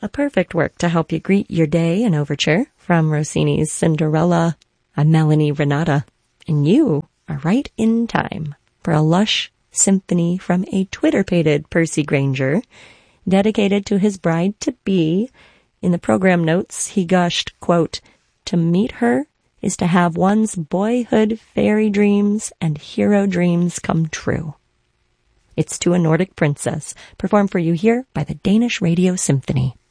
A perfect work to help you greet your day in overture from Rossini's Cinderella. I'm Melanie Renata, and you are right in time for a lush symphony from a Twitter-pated Percy Granger dedicated to his bride-to-be. In the program notes, he gushed, quote, "To meet her is to have one's boyhood fairy dreams and hero dreams come true." It's To a Nordic Princess, performed for you here by the Danish Radio Symphony.